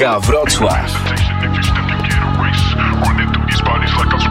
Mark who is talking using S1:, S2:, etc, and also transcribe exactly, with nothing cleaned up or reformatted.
S1: Wrocław.
S2: If you step, you get a race. Running through these bodies like I'm